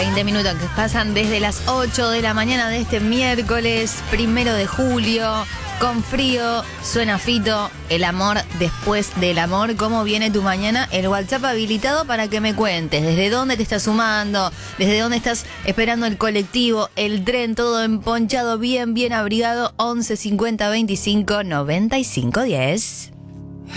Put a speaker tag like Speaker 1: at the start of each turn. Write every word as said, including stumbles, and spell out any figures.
Speaker 1: veinte minutos que pasan desde las ocho de la mañana de este miércoles primero de julio. Con frío, suena Fito, el amor después del amor. ¿Cómo viene tu mañana? El WhatsApp habilitado para que me cuentes desde dónde te estás sumando, desde dónde estás esperando el colectivo, el tren, todo emponchado, bien, bien abrigado. Once cincuenta veinticinco noventa y cinco diez.